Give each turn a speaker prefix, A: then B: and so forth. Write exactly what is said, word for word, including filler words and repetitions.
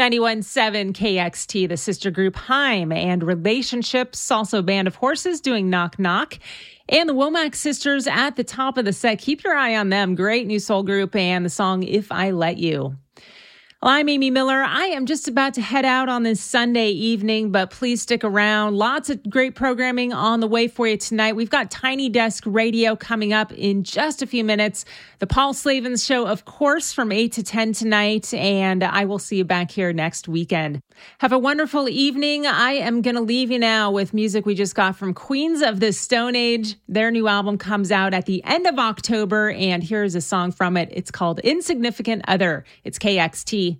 A: ninety-one point seven K X T, the sister group Haim and Relationships, also Band of Horses doing Knock Knock. And the Womack Sisters at the top of the set. Keep your eye on them. Great new soul group, and the song If I Let You. Well, I'm Amy Miller. I am just about to head out on this Sunday evening, but please stick around. Lots of great programming on the way for you tonight. We've got Tiny Desk Radio coming up in just a few minutes. The Paul Slavens Show, of course, from eight to ten tonight, and I will see you back here next weekend. Have a wonderful evening. I am going to leave you now with music we just got from Queens of the Stone Age. Their new album comes out at the end of October, and here's a song from it. It's called Insignificant Other. It's K X T.